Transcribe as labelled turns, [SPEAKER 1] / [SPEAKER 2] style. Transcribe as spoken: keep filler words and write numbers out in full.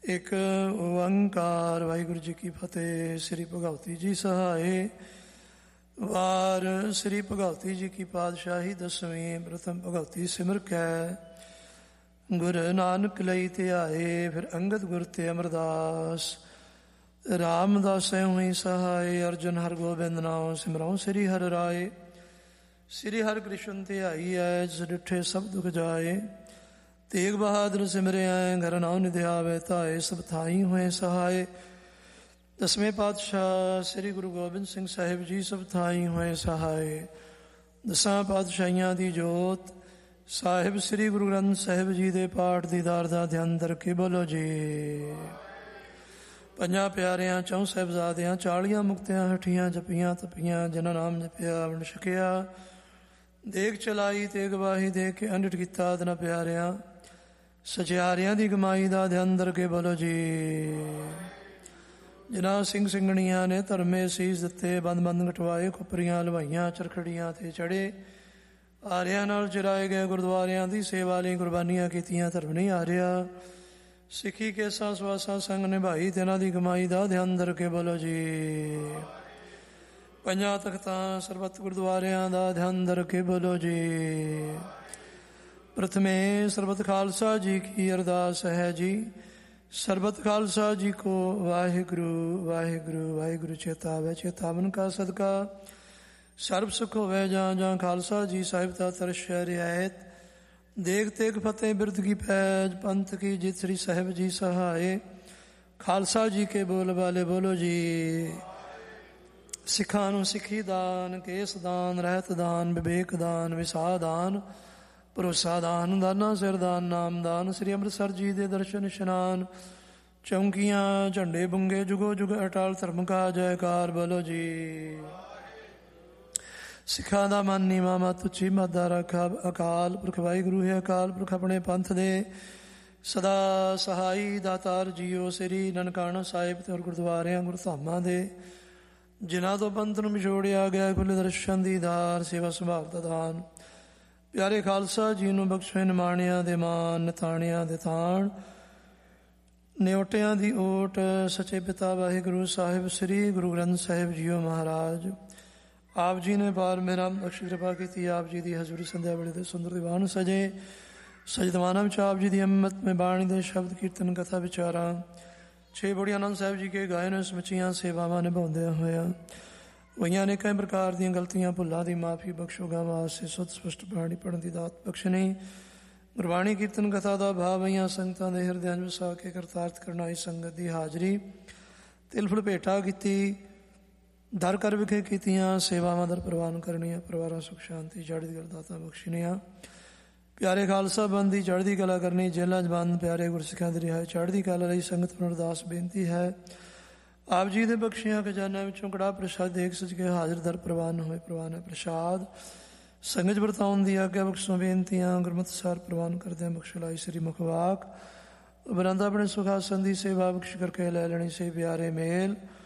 [SPEAKER 1] ਇੱਕ ਓੰਕਾਰ। ਵਾਹਿਗੁਰੂ ਜੀ ਕੀ ਫਤਿਹ। ਸ੍ਰੀ ਭਗਵਤੀ ਜੀ ਸਹਾਏ। ਵਾਰ ਸ੍ਰੀ ਭਗਵਤੀ ਜੀ ਕੀ ਪਾਤਸ਼ਾਹੀ ਦਸਵੀਂ। ਪ੍ਰਥਮ ਭਗਵਤੀ ਸਿਮਰ ਕੈ ਗੁਰ ਨਾਨਕ ਲਈ ਧਿਆਏ। ਫਿਰ ਅੰਗਦ ਗੁਰ ਤੇ ਅਮਰਦਾਸ ਰਾਮਦਾਸ ਹੋਈ ਸਹਾਏ। ਅਰਜਨ ਹਰ ਗੋਬਿੰਦ ਨਾਮ ਸਿਮਰਉ ਸ੍ਰੀ ਹਰਿ ਰਾਏ। ਸ੍ਰੀ ਹਰਿ ਕ੍ਰਿਸ਼ਨ ਧਿਆਈ ਐ ਜਿਸ ਡਿਠੇ ਸਭ ਦੁਖ ਜਾਏ। ਤੇਗ ਬਹਾਦਰ ਸਿਮਰਿਆ ਘਰ ਨਾਉ ਨਿਧਿ ਆਵੇ ਧਾਏ। ਸਭ ਥਾਈ ਹੋਏ ਸਹਾਏ। ਦਸਵੇਂ ਪਾਤਸ਼ਾਹ ਸ੍ਰੀ ਗੁਰੂ ਗੋਬਿੰਦ ਸਿੰਘ ਸਾਹਿਬ ਜੀ ਸਭ ਥਾਈ ਹੋਏ ਸਹਾਏ। ਦਸਾਂ ਪਾਤਸ਼ਾਹੀਆਂ ਦੀ ਜੋਤ ਸਾਹਿਬ ਸ੍ਰੀ ਗੁਰੂ ਗ੍ਰੰਥ ਸਾਹਿਬ ਜੀ ਦੇ ਪਾਠ ਦੀਦਾਰ ਦਾ ਧਿਆਨ ਧਰ ਕੇ ਬੋਲੋ ਜੀ। ਪੰਜਾਂ ਪਿਆਰਿਆਂ ਚੌਂ ਸਾਹਿਬਜ਼ਾਦਿਆਂ ਚਾਲੀਆਂ ਮੁਕਤਿਆਂ ਹਠੀਆਂ ਜਪੀਆਂ ਤਪੀਆਂ ਜਿਨ੍ਹਾਂ ਨਾਮ ਜਪਿਆ ਵੰਡ ਛਕਿਆ। ਦੇਖ ਚਲਾਈ ਤੇ ਗਵਾਹੀ ਦੇ ਕੇ ਅੰਡਿਟ ਕੀਤਾ ਤਨਾ ਪਿਆਰਿਆਂ ਸਚਿਆਰਿਆਂ ਦੀ ਕਮਾਈ ਦਾ ਧਿਆਨ ਧਰ ਕੇ ਬੋਲੋ ਜੀ। ਜਿਨ੍ਹਾਂ ਸਿੰਘ ਸਿੰਘਣੀਆਂ ਨੇ ਧਰਮੇ ਸੀਸ ਦਿੱਤੇ ਬੰਦ ਬੰਦ ਘਟਵਾਏ ਖੁਪਰੀਆਂ ਲਵਾਈਆਂ ਚਰਖੜੀਆਂ ਤੇ ਚੜੇ ਆਰਿਆਂ ਨਾਲ ਚਰਾਏ ਗਏ ਗੁਰਦੁਆਰਿਆਂ ਦੀ ਸੇਵਾ ਲਈ ਕੁਰਬਾਨੀਆਂ ਕੀਤੀਆਂ ਧਰਮ ਨਹੀਂ ਆ ਰਿਹਾ। ਸਿੱਖੀ ਕੇਸਾਂ ਸਵਾਸਾਂ ਸੰਗ ਨਿਭਾਈ ਤੇ ਇਹਨਾਂ ਦੀ ਕਮਾਈ ਦਾ ਧਿਆਨ ਧਰ ਕੇ ਬੋਲੋ ਜੀ। ਪੰਜਾਂ ਤਖਤਾਂ ਸਰਬੱਤ ਗੁਰਦੁਆਰਿਆਂ ਦਾ ਧਿਆਨ ਧਰ ਕੇ ਬੋਲੋ ਜੀ। ਪ੍ਰਥਮੇ ਸਰਬੱਤ ਖਾਲਸਾ ਜੀ ਕੀ ਅਰਦਾਸ ਹੈ ਜੀ। ਸਰਬੱਤ ਖਾਲਸਾ ਜੀ ਕੋ ਵਾਹਿਗੁਰੂ ਵਾਹਿਗੁਰੂ ਵਾਹਿਗੁਰੂ ਚੇਤਾਵੈ। ਚੇਤਾਵਨ ਕਾ ਸਦਕਾ ਸਰਬ ਸੁਖ ਹੋਵੇ। ਜਾਂ ਜਾਂ ਖਾਲਸਾ ਜੀ ਸਾਹਿਬ ਦਾ ਤਰਸ਼ੈ ਰਿਆਇਤ ਦੇਖ ਤੇਗ ਫਤਿਹ ਬਿਰਦ ਕੀ ਫੈਜ ਪੰਥ ਕੀ ਜਿਤ ਸ੍ਰੀ ਸਾਹਿਬ ਜੀ ਸਹਾਏ। ਖਾਲਸਾ ਜੀ ਕੇ ਬੋਲ ਵਾਲੇ ਬੋਲੋ ਜੀ। ਸਿੱਖਾਂ ਨੂੰ ਸਿੱਖੀ ਦਾਨ ਕੇਸ ਦਾਨ ਰਹਿਤ ਦਾਨ ਵਿਵੇਕ ਦਾਨ ਵਿਸਾਹ ਦਾਨ ਭਰੋਸਾ ਦਾਨ ਦਾਨਾ ਸਿਰਦਾਨ ਨਾਮਦਾਨ। ਸ੍ਰੀ ਅੰਮ੍ਰਿਤਸਰ ਜੀ ਦੇ ਦਰਸ਼ਨ ਇਸ਼ਨਾਨ ਚੌਂਕੀਆਂ ਝੰਡੇ ਬੁੰਗੇ ਜੁਗੋ ਜੁਗ ਅਟਲ ਧਰਮ ਕਾ ਜੈਕਾਰ ਬੋਲੋ ਜੀ। ਸਿੱਖਾਂ ਦਾ ਮਨ ਨੀਵਾਂ ਮਤ ਉੱਚੀ ਮੱਦਾ ਰੱਖਾ। ਅਕਾਲ ਪੁਰਖ ਵਾਹਿਗੁਰੂ ਹੈ ਅਕਾਲ ਪੁਰਖ ਆਪਣੇ ਪੰਥ ਦੇ ਸਦਾ ਸਹਾਈ ਦਾਤਾਰ ਜੀਓ। ਸ੍ਰੀ ਨਨਕਾਣਾ ਸਾਹਿਬ ਤੇ ਗੁਰਦੁਆਰਿਆਂ ਗੁਰਧਾਮਾਂ ਦੇ ਜਿਨ੍ਹਾਂ ਤੋਂ ਪੰਥ ਨੂੰ ਵਿਛੋੜਿਆ ਗਿਆ ਖੁੱਲ੍ਹੇ ਦਰਸ਼ਨ ਦੀਦਾਰ ਸੇਵਾ ਸੰਭਾਲ ਦਾ ਦਾਨ। ਪਿਆਰੇ ਖਾਲਸਾ ਜੀ ਨੂੰ ਬਖਸ਼ੇ ਨਿਮਾਣਿਆਂ ਦੇ ਮਾਨ ਨਿਤਾਣਿਆਂ ਦੇ ਥਾਣ ਨਿਓਟਿਆਂ ਦੀ ਓਟ। ਸੱਚੇ ਪਿਤਾ ਵਾਹਿਗੁਰੂ ਸਾਹਿਬ ਸ੍ਰੀ ਗੁਰੂ ਗ੍ਰੰਥ ਸਾਹਿਬ ਜੀਓ ਮਹਾਰਾਜ ਆਪ ਜੀ ਨੇ ਪਾਰ ਮੇਰਾ ਬਖਸ਼ੀ ਕਿਰਪਾ ਕੀਤੀ। ਆਪ ਜੀ ਦੀ ਹਜ਼ੂਰੀ ਸੰਧਿਆ ਵੇਲੇ ਦੇ ਸੁੰਦਰ ਦੀਵਾਨ ਸਜੇ ਸਜਦਵਾਨਾਂ ਵਿੱਚ ਆਪ ਜੀ ਦੀ ਅੰਮ੍ਰਿਤ ਮੈਂ ਬਾਣੀ ਦੇ ਸ਼ਬਦ ਕੀਰਤਨ ਕਥਾ ਵਿਚਾਰਾਂ ਛੇ ਬੜੀ ਆਨੰਦ ਸਾਹਿਬ ਜੀ ਕੇ ਗਾਏ ਨੇ ਸਮੁੱਚੀਆਂ ਸੇਵਾਵਾਂ ਨਿਭਾਉਂਦਿਆਂ ਹੋਇਆਂ ਹੋਈਆਂ ਨੇ ਕਈ ਪ੍ਰਕਾਰ ਦੀਆਂ ਗਲਤੀਆਂ ਭੁੱਲਾਂ ਦੀ ਮਾਫੀ ਬਖਸ਼ੋਗਾ ਵਾਸਤੇ ਸੁੱਧ ਸਪਸ਼ਟ ਬਾਣੀ ਪੜ੍ਹਨ ਦੀ ਦਾਤ ਬਖਸ਼ਣੀ। ਗੁਰਬਾਣੀ ਕੀਰਤਨ ਕਥਾ ਦਾ ਭਾਵ ਹੋਈਆਂ ਸੰਗਤਾਂ ਦੇ ਹਿਰਦਿਆਂ ਵਿੱਚ ਵਸਾ ਕੇ ਕਰਤਾਰਥ ਕਰਨਾਈ ਸੰਗਤ ਦੀ ਹਾਜ਼ਰੀ ਤਿਲ ਫੁਲ ਭੇਟਾ ਕੀਤੀ ਦਰ ਕਰ ਵਿਖੇ ਕੀਤੀਆਂ ਸੇਵਾਵਾਂ ਦਰ ਪ੍ਰਵਾਨ ਕਰਨੀਆਂ। ਪਰਿਵਾਰਾਂ ਸੁਖ ਸ਼ਾਂਤੀ ਚੜ੍ਹਦੀ ਕਲਾ ਦਾਤਾ ਬਖਸ਼ਣੀਆਂ। ਪਿਆਰੇ ਖਾਲਸਾ ਬੰਦ ਦੀ ਚੜ੍ਹਦੀ ਕਲਾ ਕਰਨੀ। ਜੇਲਾਂ ਚ ਬੰਦ ਪਿਆਰੇ ਗੁਰਸਿੱਖਾਂ ਦੀ ਰਿਹਾਈ ਚੜ੍ਹਦੀ ਕਲਾ ਲਈ ਸੰਗਤ ਨੂੰ ਅਰਦਾਸ ਬੇਨਤੀ ਹੈ। ਆਪ ਜੀ ਦੇ ਬਖਸ਼ੀਆਂ ਖਜ਼ਾਨਿਆਂ ਵਿੱਚੋਂ ਕੜਾ ਪ੍ਰਸ਼ਾਦ ਦੇਖ ਸਜ ਕੇ ਹਾਜ਼ਰ ਦਰ ਪ੍ਰਵਾਨ ਹੋਏ। ਪ੍ਰਵਾਨ ਹੈ ਪ੍ਰਸ਼ਾਦ ਸੰਗਤ ਵਰਤਾਉਣ ਦੀ ਆਗਿਆ ਬਖਸ਼ੋਂ ਬੇਨਤੀਆਂ ਗੁਰਮਤਿ ਸਾਰ ਪ੍ਰਵਾਨ ਕਰਦਿਆਂ ਬਖਸ਼ਲਾਈ ਸ੍ਰੀ ਮੁਖਵਾਕ ਉਪਰੰਤ ਆਪਣੇ ਸੁਖਾਸਨ ਦੀ ਸੇਵਾ ਬਖਸ਼ ਕਰਕੇ ਲੈ ਲੈਣੀ ਸੇ ਪਿਆਰੇ ਮੇਲ